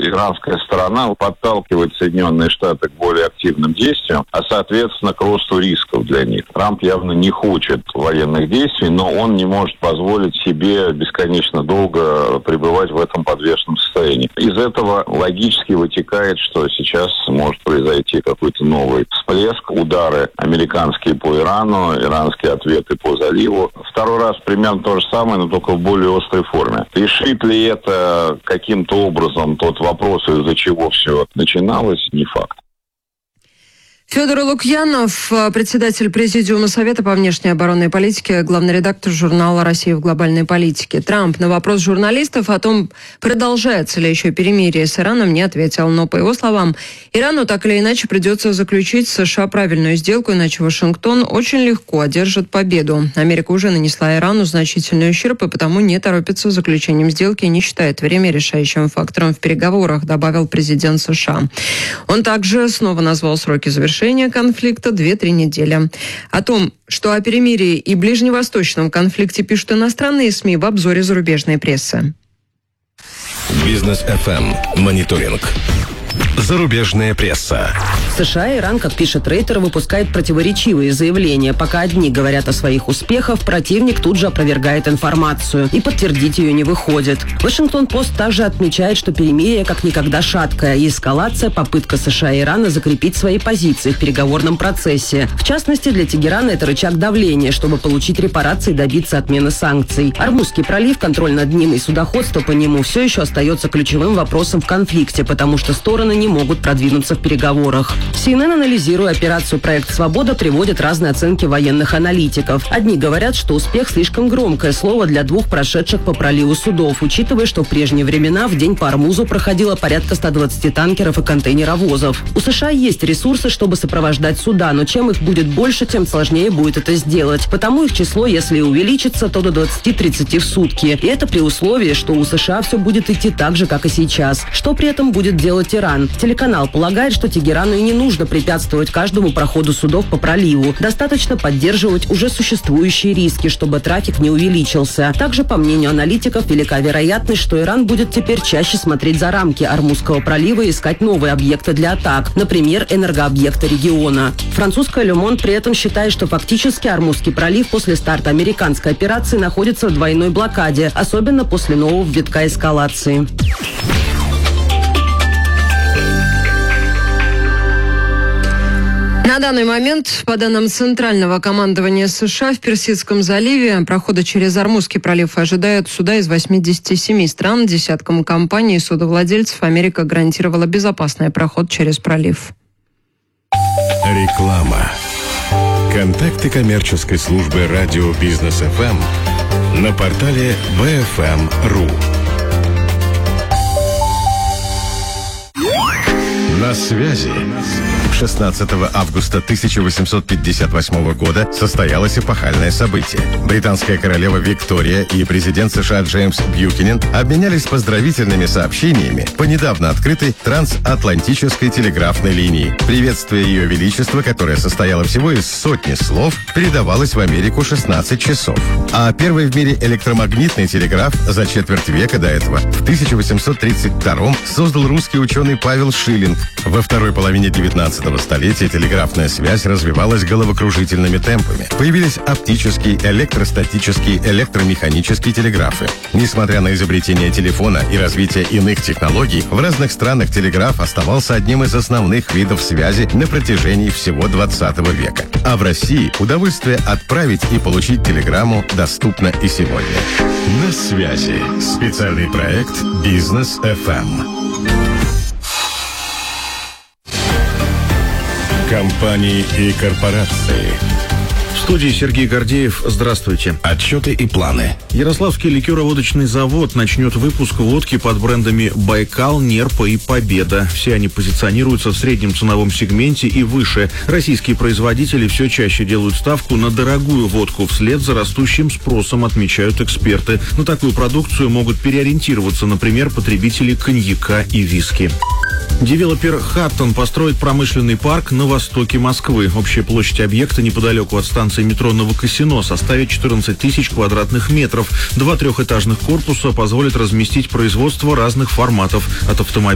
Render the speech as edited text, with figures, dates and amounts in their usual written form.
иранская сторона подталкивает Соединенные Штаты к более активным действиям, а, соответственно, к росту рисков для них. Трамп явно не хочет военных действий, но он не может позволить себе бесконечно долго пребывать в этом подвешенном состоянии. Из этого логически вытекает, что сейчас может произойти какой-то новый всплеск, удары американские по Ирану, иранские ответы по заливу. Второй раз примерно то же самое, но только в более острой форме. Решит ли это каким-то образом тот вопрос, из-за чего все начиналось, не факт. Федор Лукьянов, председатель Президиума Совета по внешней оборонной политике, главный редактор журнала «Россия в глобальной политике». Трамп на вопрос журналистов о том, продолжается ли еще перемирие с Ираном, не ответил. Но, по его словам, Ирану так или иначе придется заключить с США правильную сделку, иначе Вашингтон очень легко одержит победу. Америка уже нанесла Ирану значительный ущерб и потому не торопится с заключением сделки и не считает время решающим фактором в переговорах, добавил президент США. Он также снова назвал сроки завершения конфликта 2-3 недели. О том, что о перемирии и ближневосточном конфликте пишут иностранные СМИ в обзоре зарубежной прессы. Бизнес FM. Мониторинг. Зарубежная пресса. США и Иран, как пишет Рейтер, выпускает противоречивые заявления. Пока одни говорят о своих успехах, противник тут же опровергает информацию. И подтвердить ее не выходит. Вашингтон-Пост также отмечает, что перемирие как никогда шаткое. И эскалация – попытка США и Ирана закрепить свои позиции в переговорном процессе. В частности, для Тегерана это рычаг давления, чтобы получить репарации и добиться отмены санкций. Ормузский пролив, контроль над ним и судоходство по нему все еще остается ключевым вопросом в конфликте, потому что стороны не могут продвинуться в переговорах. CNN, анализируя операцию «Проект Свобода», приводит разные оценки военных аналитиков. Одни говорят, что успех слишком громкое слово для двух прошедших по проливу судов, учитывая, что в прежние времена в день по Ормузу проходило порядка 120 танкеров и контейнеровозов. У США есть ресурсы, чтобы сопровождать суда, но чем их будет больше, тем сложнее будет это сделать. Потому их число, если и увеличится, то до 20-30 в сутки. И это при условии, что у США все будет идти так же, как и сейчас. Что при этом будет делать Иран? Телеканал полагает, что Тегерану и не нужно препятствовать каждому проходу судов по проливу. Достаточно поддерживать уже существующие риски, чтобы трафик не увеличился. Также, по мнению аналитиков, велика вероятность, что Иран будет теперь чаще смотреть за рамки Ормузского пролива и искать новые объекты для атак, например, энергообъекты региона. Французская «Le Monde» при этом считает, что фактически Ормузский пролив после старта американской операции находится в двойной блокаде, особенно после нового витка эскалации. На данный момент, по данным Центрального командования США, в Персидском заливе прохода через Ормузский пролив ожидают суда из 87 стран. Десяткам компаний и судовладельцев Америка гарантировала безопасный проход через пролив. Реклама. Контакты коммерческой службы радио Бизнес FM на портале bfm.ru. На связи. 16 августа 1858 года состоялось эпохальное событие. Британская королева Виктория и президент США Джеймс Бьюкенен обменялись поздравительными сообщениями по недавно открытой трансатлантической телеграфной линии. Приветствие Ее Величества, которое состояло всего из сотни слов, передавалось в Америку 16 часов. А первый в мире электромагнитный телеграф за четверть века до этого в 1832 создал русский ученый Павел Шиллинг. Во второй половине 19 столетия телеграфная связь развивалась головокружительными темпами. Появились оптические, электростатические, электромеханические телеграфы. Несмотря на изобретение телефона и развитие иных технологий, в разных странах телеграф оставался одним из основных видов связи на протяжении всего 20 века. А в России удовольствие отправить и получить телеграмму доступно и сегодня. На связи. Специальный проект «Бизнес FM». Компании и корпорации. В студии Сергей Гордеев. Здравствуйте. Отчеты и планы. Ярославский ликероводочный завод начнет выпуск водки под брендами «Байкал», «Нерпа» и «Победа». Все они позиционируются в среднем ценовом сегменте и выше. Российские производители все чаще делают ставку на дорогую водку вслед за растущим спросом, отмечают эксперты. На такую продукцию могут переориентироваться, например, потребители коньяка и виски. Девелопер «Хаттон» построит промышленный парк на востоке Москвы. Общая площадь объекта неподалеку от станции метро Новокосино составит 14 тысяч квадратных метров. 2 трехэтажных корпуса позволят разместить производство разных форматов, от автомобилей